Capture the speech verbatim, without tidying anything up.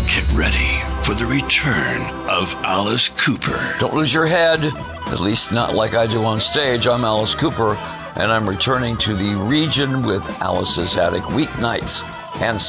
Get ready for the return of Alice Cooper. Don't lose your head, at least not like I do on stage. I'm Alice Cooper, and I'm returning to the region with Alice's Attic weeknights and